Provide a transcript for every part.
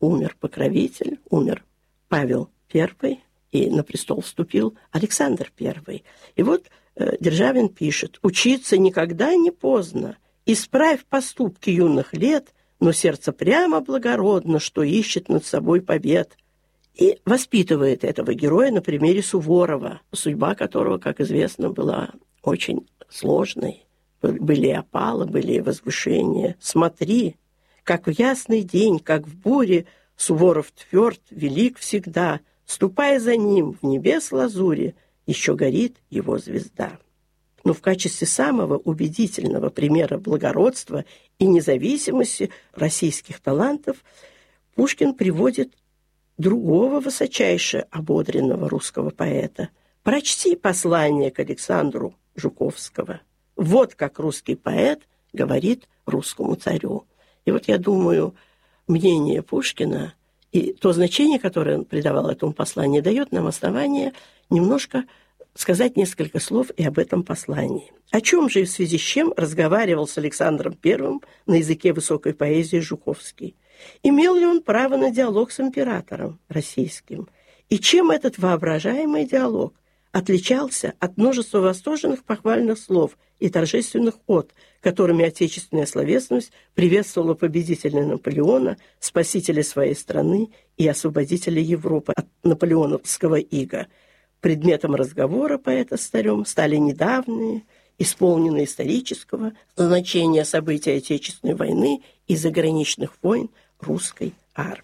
умер покровитель, умер Павел I, и на престол вступил Александр I. И вот Державин пишет: «Учиться никогда не поздно, исправь поступки юных лет, но сердце прямо благородно, что ищет над собой побед». И воспитывает этого героя на примере Суворова, судьба которого, как известно, была очень сложной. Были и опалы, были и возвышения. «Смотри, как в ясный день, как в буре, Суворов тверд, велик всегда, ступая за ним в небес лазури, еще горит его звезда». Но в качестве самого убедительного примера благородства и независимости российских талантов Пушкин приводит другого высочайше ободренного русского поэта. Прочти послание к Александру Жуковского. Вот как русский поэт говорит русскому царю. И вот я думаю, мнение Пушкина и то значение, которое он придавал этому посланию, дает нам основание немножко сказать несколько слов и об этом послании. О чем же и в связи с чем разговаривал с Александром I на языке высокой поэзии Жуковский? Имел ли он право на диалог с императором российским? И чем этот воображаемый диалог отличался от множества восторженных похвальных слов и торжественных од, которыми отечественная словесность приветствовала победителя Наполеона, спасителя своей страны и освободителя Европы от наполеоновского ига? Предметом разговора поэта с царем стали недавние, исполненные исторического значения события Отечественной войны и заграничных войн русской армии.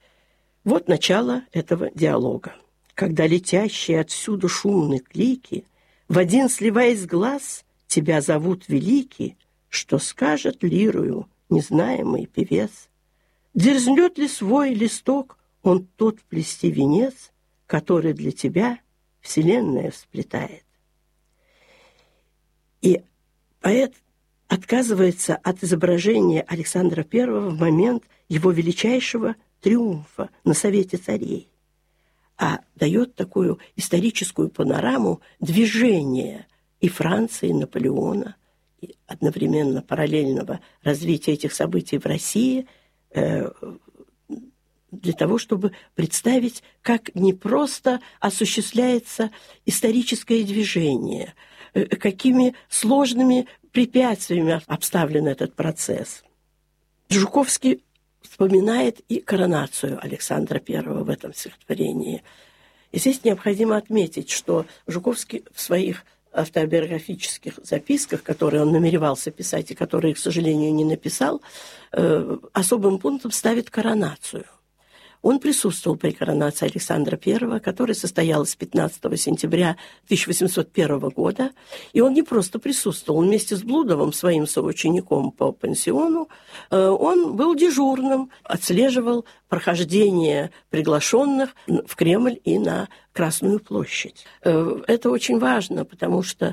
Вот начало этого диалога. Когда летящие отсюда шумные клики, в один сливаясь глаз, тебя зовут великий, что скажет лирою незнаемый певец? Дерзнет ли свой листок он тот плести венец, который для тебя вселенная всплетает? И поэт отказывается от изображения Александра I в момент его величайшего триумфа на Совете царей, а дает такую историческую панораму движения и Франции, и Наполеона, и одновременно параллельного развития этих событий в России, для того, чтобы представить, как не просто осуществляется историческое движение, какими сложными препятствиями обставлен этот процесс. Жуковский вспоминает и коронацию Александра I в этом стихотворении. И здесь необходимо отметить, что Жуковский в своих автобиографических записках, которые он намеревался писать и которые, к сожалению, не написал, особым пунктом ставит коронацию. Он присутствовал при коронации Александра I, которая состоялась 15 сентября 1801 года. И он не просто присутствовал. Вместе с Блудовым, своим соучеником по пансиону, он был дежурным, отслеживал прохождение приглашенных в Кремль и на Красную площадь. Это очень важно, потому что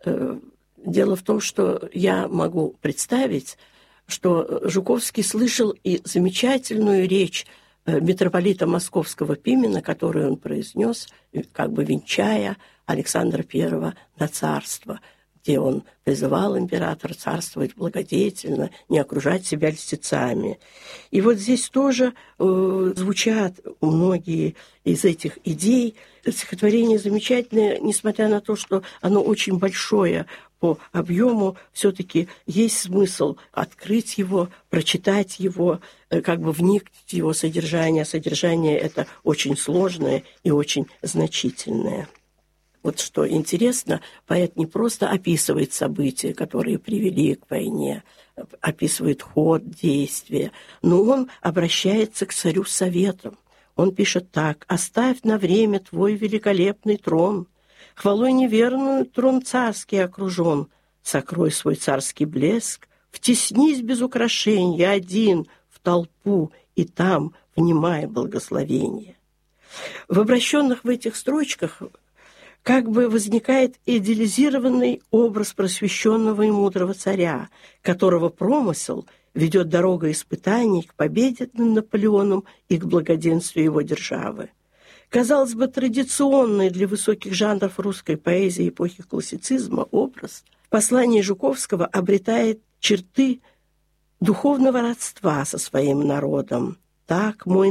дело в том, что я могу представить, что Жуковский слышал и замечательную речь митрополита Московского Пимена, которую он произнес, как бы венчая Александра I на царство, где он призывал императора царствовать благодетельно, не окружать себя льстецами. И вот здесь тоже звучат многие из этих идей. Стихотворение замечательное, несмотря на то, что оно очень большое по объему, все-таки есть смысл открыть его, прочитать его, как бы вникнуть в его содержание. Содержание это очень сложное и очень значительное. Вот что интересно, поэт не просто описывает события, которые привели к войне, описывает ход действия, но он обращается к царю с советом. Он пишет так: «Оставь на время твой великолепный трон, хвалой неверную трон царский окружен, сокрой свой царский блеск, втеснись без украшения один в толпу, и там внимай благословение». В обращенных в этих строчках как бы возникает идеализированный образ просвещенного и мудрого царя, которого промысел ведет дорогой испытаний к победе над Наполеоном и к благоденствию его державы. Казалось бы, традиционный для высоких жанров русской поэзии эпохи классицизма образ в послании Жуковского обретает черты духовного родства со своим народом. так, мой